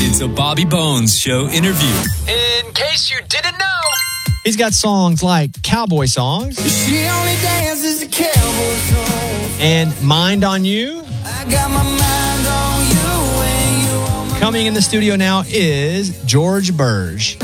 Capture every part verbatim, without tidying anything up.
It's a Bobby Bones Show interview. In case you didn't know, he's got songs like Cowboy Songs. She only dances the cowboy songs. And Mind on You. I got my mind on you and you on my Coming in the studio now is George Burge.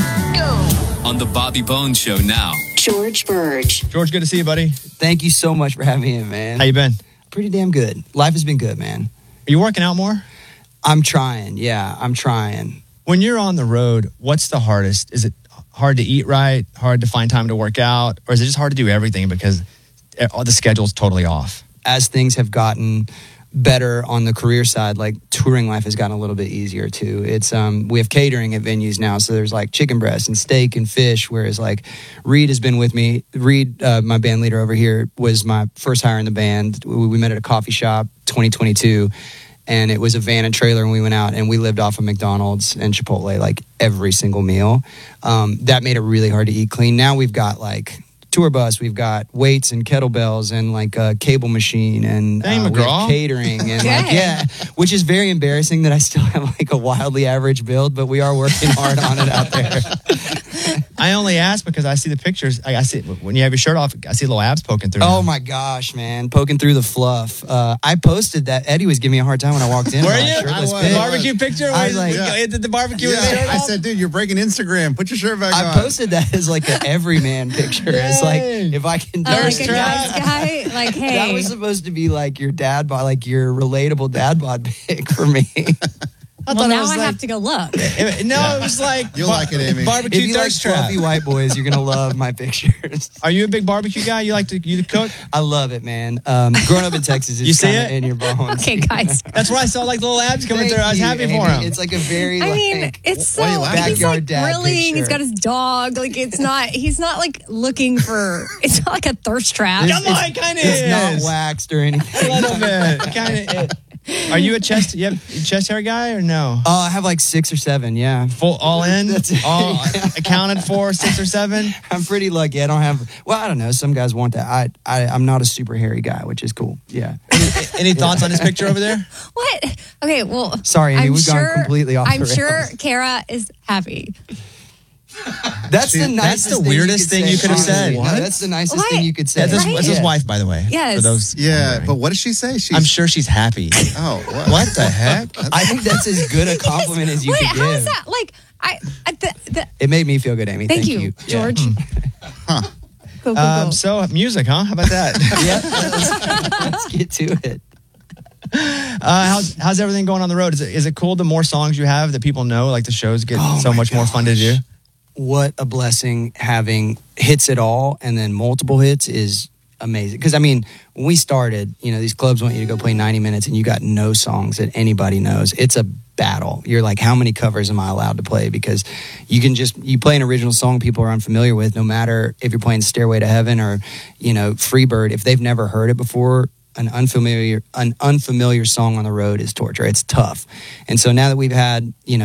on the Bobby Bones Show now. George Burge. George, good to see you, buddy. Thank you so much for having me in, man. How you been? Pretty damn good. Life has been good, man. Are you working out more? I'm trying. Yeah, I'm trying. When you're on the road, what's the hardest? Is it hard to eat right, hard to find time to work out, or is it just hard to do everything because the schedule's totally off? As things have gotten better on the career side, like touring life has gotten a little bit easier too. It's um we have catering at venues now, so there's like chicken breast and steak and fish, whereas like Reed has been with me. Reed, uh, my band leader over here, was my first hire in the band. We, we met at a coffee shop twenty twenty-two, and it was a van and trailer, and we went out and we lived off of McDonald's and Chipotle like every single meal. Um, that made it really hard to eat clean. Now we've got like tour bus, we've got weights and kettlebells and like a cable machine and Dang, uh, we have McGraw. catering and like, yeah, which is very embarrassing that I still have like a wildly average build, but we are working hard on it out there. I only ask because I see the pictures. I, I see when you have your shirt off, I see little abs poking through. Oh my gosh, man, poking through the fluff. Uh, I posted that. Eddie was giving me a hard time when I walked in. Were with my you? shirtless I was. The pic. barbecue picture? I was Where like- you Yeah. did the barbecue with the Yeah, shirt I off? said, dude, you're breaking Instagram. Put your shirt back I on. posted that as like an everyman picture. It's like Yay. if I can Uh, like Thirst a trap. nice guy, like, hey. That was supposed to be like your dad bod, like your relatable dad bod pic for me. I well, thought it now was I like- have to go look. It- no, it was like You'll like it, Amy. Barbecue If you like thirst trap. fluffy white boys, you're gonna love my pictures. Are you a big barbecue guy? You like to you cook? I love it, man. Um, growing up in Texas, it's You see kinda it? in your bones. Okay, guys. That's where I saw like little abs coming Thank through. I was you, happy Amy. for him. It's like a very. I like, mean, it's so why are you laughing? he's Backyard like dad grilling. He's picture. got his dog. Like it's not. He's not like looking for. It's not like a thirst trap. Come on, it kind of it's is. not waxed or anything. A little bit. Kind of. Are you a chest? You have a chest hair guy or no? Oh, I have like six or seven. Yeah, Full all in, That's it. all accounted for, six or seven. I'm pretty lucky. I don't have. Well, I don't know. Some guys want that. I, I I'm not a super hairy guy, which is cool. Yeah. Any thoughts on this picture over there? What? Okay, well. Sorry, Amy, I'm we've gone sure, completely off the I'm sure rails. Kara is happy. That's the That's nicest the thing weirdest you thing could you say. could have said. Honestly. No, What? that's the nicest What? thing you could say. That's, his, Right? that's his Yeah. wife, by the way. Yes. For those. Yeah, but what did she say? She's, I'm sure she's happy. Oh, what? What the heck? I think that's as good a compliment as you Wait, could how give. is that? Like, I. I the, the, It made me feel good, Amy. thank, Thank, you, Yeah. George. Cool, cool, cool. Um, so music, huh? How about that? Yeah, let's, let's get to it. Uh, how's how's everything going on the road? Is it is it cool? The more songs you have that people know, like the shows get Oh so my much more fun to do. What a blessing having hits it all and then multiple hits is amazing. Because, I mean, when we started, you know, these clubs want you to go play ninety minutes and you got no songs that anybody knows. It's a battle. You're like, how many covers am I allowed to play? Because you can just, you play an original song people are unfamiliar with, no matter if you're playing Stairway to Heaven or, you know, Freebird. If they've never heard it before, an unfamiliar, an unfamiliar song on the road is torture. It's tough. And so now that we've had, you know,